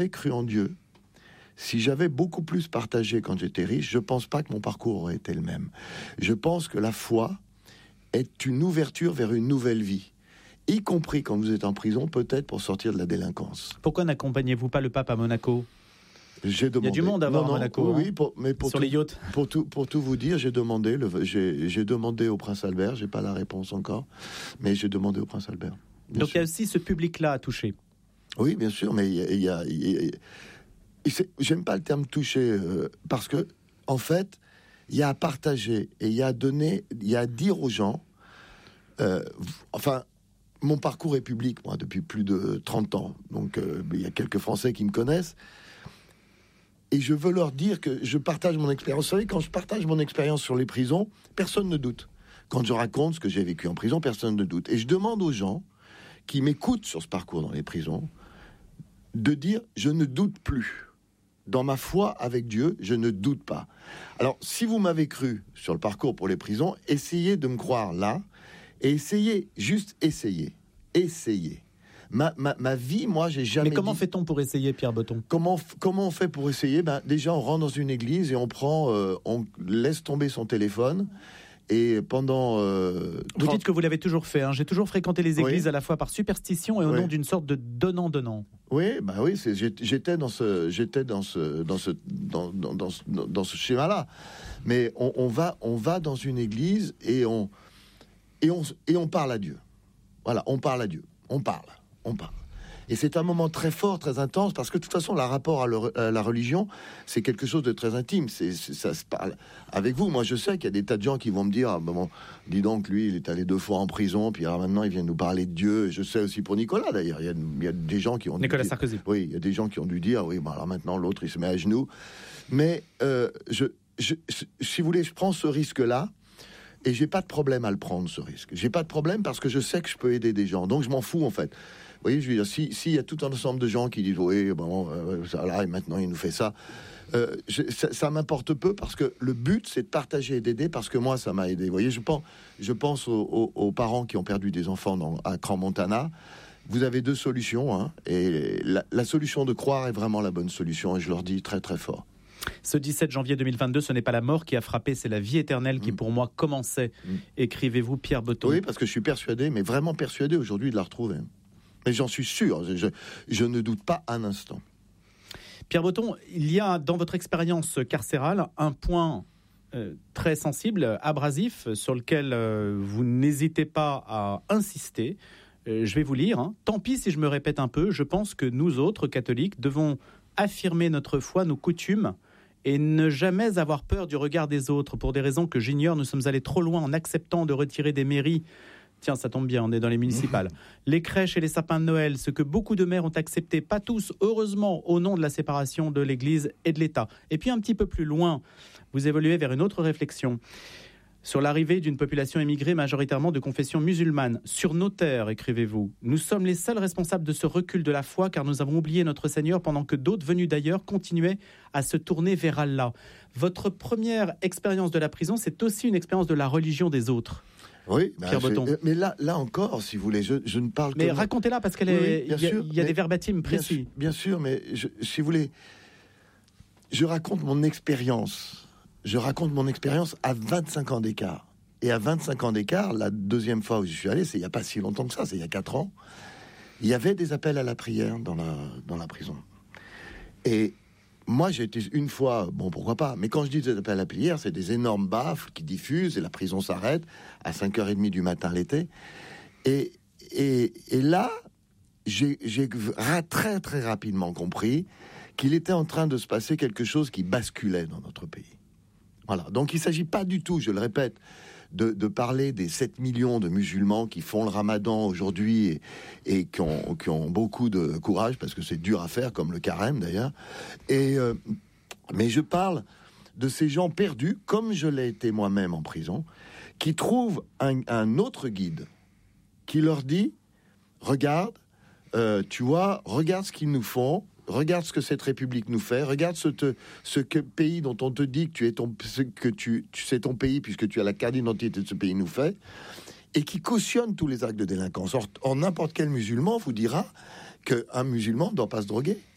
cru en Dieu, si j'avais beaucoup plus partagé quand j'étais riche, je ne pense pas que mon parcours aurait été le même. Je pense que la foi est une ouverture vers une nouvelle vie, y compris quand vous êtes en prison, peut-être pour sortir de la délinquance. Pourquoi n'accompagnez-vous pas le pape à Monaco ? J'ai demandé. Il y a du monde à voir à Monaco. Oui, mais sur les yachts. Pour tout vous dire, j'ai demandé au Prince Albert. J'ai pas la réponse encore, mais j'ai demandé au Prince Albert. Donc il y a aussi ce public-là à toucher. Oui, bien sûr, mais j'aime pas le terme toucher parce que en fait, il y a à partager et il y a à donner, il y a à dire aux gens. Mon parcours est public, moi, depuis plus de 30 ans. Donc, il y a quelques Français qui me connaissent. Et je veux leur dire que je partage mon expérience. Vous savez, quand je partage mon expérience sur les prisons, personne ne doute. Quand je raconte ce que j'ai vécu en prison, personne ne doute. Et je demande aux gens qui m'écoutent sur ce parcours dans les prisons de dire « je ne doute plus ». Dans ma foi avec Dieu, je ne doute pas. Alors, si vous m'avez cru sur le parcours pour les prisons, essayez de me croire là et essayez. Essayez. Ma vie, moi, j'ai jamais. Mais comment fait-on pour essayer, Pierre Botton ? Comment on fait pour essayer ? Déjà, on rentre dans une église et on laisse tomber son téléphone. Et pendant. Vous dites que vous l'avez toujours fait. J'ai toujours fréquenté les églises à la fois par superstition et au nom d'une sorte de donnant-donnant. Oui, j'étais dans ce schéma-là. Mais on va dans une église et on parle à Dieu. Voilà, on parle à Dieu. On parle. Et c'est un moment très fort, très intense, parce que de toute façon, le rapport à la religion, c'est quelque chose de très intime. Ça se parle avec vous. Moi, je sais qu'il y a des tas de gens qui vont me dire, dis donc, lui, il est allé 2 fois en prison, puis alors maintenant, il vient nous parler de Dieu. Et je sais aussi pour Nicolas, d'ailleurs. Il y a des gens qui ont Nicolas Sarkozy. Oui, il y a des gens qui ont dû dire, alors maintenant, l'autre, il se met à genoux. Mais, si vous voulez, je prends ce risque-là. Et j'ai pas de problème à le prendre, ce risque. J'ai pas de problème parce que je sais que je peux aider des gens. Donc je m'en fous, en fait. Vous voyez, je veux dire, s'il y a tout un ensemble de gens qui disent ça là, et maintenant il nous fait ça, ça m'importe peu parce que le but c'est de partager et d'aider parce que moi ça m'a aidé. Vous voyez, je pense aux parents qui ont perdu des enfants à Crans-Montana. Vous avez 2 solutions, et la solution de croire est vraiment la bonne solution, et je leur dis très très fort. Ce 17 janvier 2022, ce n'est pas la mort qui a frappé, c'est la vie éternelle qui, pour moi, commençait. Écrivez-vous, Pierre Botton. Oui, parce que je suis persuadé, mais vraiment persuadé aujourd'hui de la retrouver. Mais j'en suis sûr, je ne doute pas un instant. Pierre Botton, il y a dans votre expérience carcérale un point très sensible, abrasif, sur lequel vous n'hésitez pas à insister. Je vais vous lire. Tant pis si je me répète un peu, je pense que nous autres, catholiques, devons affirmer notre foi, nos coutumes, et ne jamais avoir peur du regard des autres. Pour des raisons que j'ignore, nous sommes allés trop loin en acceptant de retirer des mairies. Tiens, ça tombe bien, on est dans les municipales. Les crèches et les sapins de Noël, ce que beaucoup de maires ont accepté, pas tous, heureusement, au nom de la séparation de l'Église et de l'État. Et puis un petit peu plus loin, vous évoluez vers une autre réflexion. Sur l'arrivée d'une population émigrée majoritairement de confession musulmane. Sur nos terres, écrivez-vous, nous sommes les seuls responsables de ce recul de la foi car nous avons oublié notre Seigneur pendant que d'autres venus d'ailleurs continuaient à se tourner vers Allah. Votre première expérience de la prison, c'est aussi une expérience de la religion des autres. Oui, Pierre Botton. Mais là encore, si vous voulez, je ne parle que... Mais racontez-la parce qu'il y a des verbatims précis. Bien sûr, mais si vous voulez, je raconte mon expérience. Je raconte mon expérience à 25 ans d'écart. Et à 25 ans d'écart, la deuxième fois où je suis allé, c'est il n'y a pas si longtemps que ça, c'est il y a 4 ans, il y avait des appels à la prière dans la prison. Et moi, j'ai été une fois, pourquoi pas, mais quand je dis des appels à la prière, c'est des énormes baffles qui diffusent et la prison s'arrête à 5h30 du matin l'été. Et là, j'ai très très rapidement compris qu'il était en train de se passer quelque chose qui basculait dans notre pays. Voilà. Donc il ne s'agit pas du tout, je le répète, de parler des 7 millions de musulmans qui font le ramadan aujourd'hui et qui ont beaucoup de courage, parce que c'est dur à faire, comme le carême d'ailleurs. Mais je parle de ces gens perdus, comme je l'ai été moi-même en prison, qui trouvent un autre guide qui leur dit « Regarde, tu vois, regarde ce qu'ils nous font, regarde ce que cette République nous fait, regarde ce pays dont on te dit que c'est ton pays puisque tu as la carte d'identité de ce pays nous fait, et qui cautionne tous les actes de délinquance. Or, n'importe quel musulman vous dira qu'un musulman ne doit pas se droguer.